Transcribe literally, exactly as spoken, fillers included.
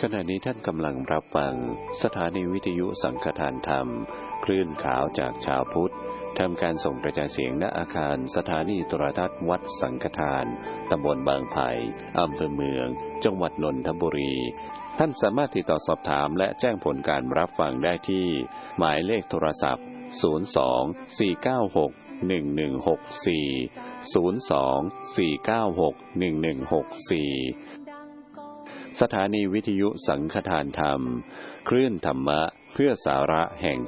ขณะนี้ท่านกำลังรับฟังสถานีวิทยุสังฆทานธรรมคลื่นขาวจากชาวพุทธทำการส่งกระจายเสียงณอาคารสถานีโทรทัศน์วัดสังฆทานตำบลบางไผ่อำเภอเมืองจังหวัดนนทบุรีท่านสามารถติดต่อสอบถามและแจ้งผลการรับฟังได้ที่หมายเลขโทรศัพท์ศูนย์ สอง สี่ เก้า หก หนึ่ง หนึ่ง หก สี่ ศูนย์ สอง สี่ เก้า หก หนึ่ง หนึ่ง หก สี่สถานีวิทยุสังฆทานธรรมคลื่นธรรมะเพื่อสาระแห่ง